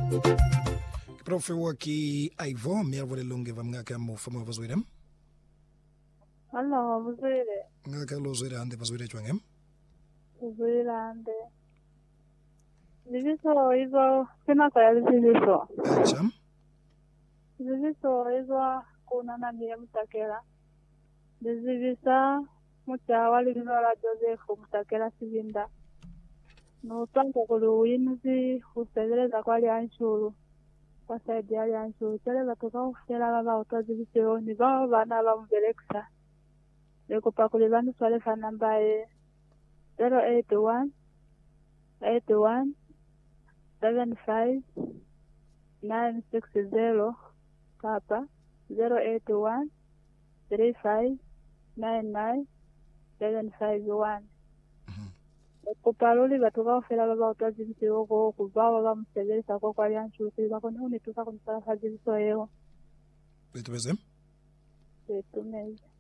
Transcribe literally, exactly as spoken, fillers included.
Profe waki Ivo miavole longe vamngaka mo fama vazwirem. Hello, vazwire. Ngaka lo zwira ande vazwire chwangem. Vazwire ande. Ziviso hizo sina kwa ziviso. Acham. Ziviso hizo kuna nani ya mtakela. Zivisa mutawali nora Joseph mtakela sivinda. No tanko kuluwinzi usegereza kwa ali anshuru. Kwa saidi ali anshuru. Teleza tukawufela baba utazivise ni baba bana bamubereksa. Leko pakulivani swale fa nambaye zero eight one eight one seven five nine six zero papa zero eight one three five nine nine seven five one. Kupaluli batukawufela baba utazivise woko kubawa bamusegereza kwa kwa ali anshuru bakoni unituka kunisala fazivise yeho. Betu bezem? Betu mezi.